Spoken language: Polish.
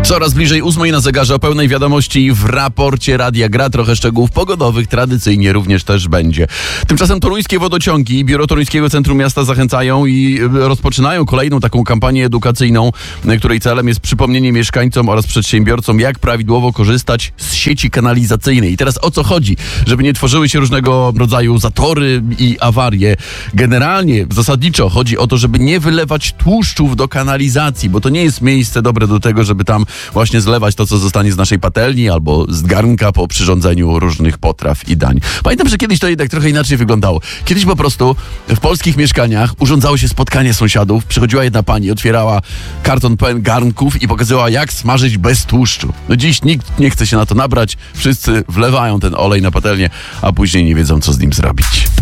Coraz bliżej 8 na zegarze, o pełnej wiadomości w raporcie Radia Gra. Trochę szczegółów pogodowych tradycyjnie również też będzie. Tymczasem toruńskie wodociągi i Biuro Toruńskiego Centrum Miasta zachęcają i rozpoczynają kolejną taką kampanię edukacyjną, której celem jest przypomnienie mieszkańcom oraz przedsiębiorcom, jak prawidłowo korzystać z sieci kanalizacyjnej. I teraz o co chodzi? Żeby nie tworzyły się różnego rodzaju zatory i awarie. Generalnie, zasadniczo chodzi o to, żeby nie wylewać tłuszczów do kanalizacji, bo to nie jest miejsce dobre do tego, żeby tam właśnie zlewać to, co zostanie z naszej patelni albo z garnka po przyrządzeniu różnych potraw i dań. Pamiętam, że kiedyś to jednak trochę inaczej wyglądało. Kiedyś po prostu w polskich mieszkaniach urządzało się spotkanie sąsiadów. Przychodziła jedna pani, otwierała karton pełen garnków i pokazywała, jak smażyć bez tłuszczu. No dziś nikt nie chce się na to nabrać. Wszyscy wlewają ten olej na patelnię, a później nie wiedzą, co z nim zrobić.